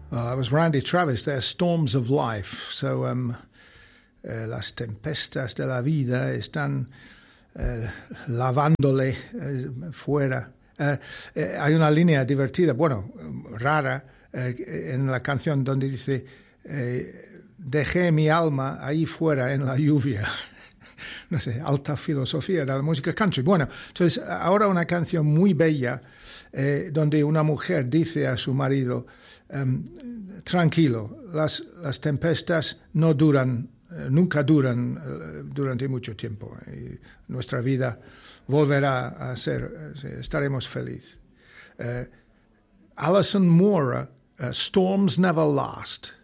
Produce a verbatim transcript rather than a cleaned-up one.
Uh, it was Randy Travis there, Storms of Life. So, um, uh, las tempestas de la vida están uh, lavándole uh, fuera. Uh, uh, hay una línea divertida, bueno, rara, uh, en la canción donde dice, uh, dejé mi alma ahí fuera en la lluvia. No sé, alta filosofía de la música country. Bueno, entonces ahora una canción muy bella eh, donde una mujer dice a su marido, um, tranquilo, las, las tempestas no duran, eh, nunca duran eh, durante mucho tiempo. Y nuestra vida volverá a ser, eh, estaremos felices. Eh, Alison Moore, uh, Storms Never Last.